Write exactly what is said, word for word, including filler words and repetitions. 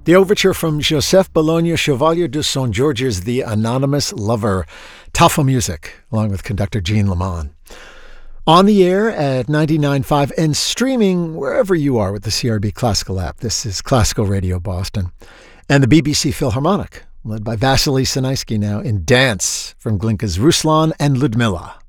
The overture from Joseph Bologna, Chevalier de Saint George's The Anonymous Lover, Tafel Music, along with conductor Jean Lamont. On the air at ninety-nine point five and streaming wherever you are with the C R B Classical app. This is Classical Radio Boston. And the B B C Philharmonic, led by Vasily Sinaisky now in Dance from Glinka's Ruslan and Ludmilla.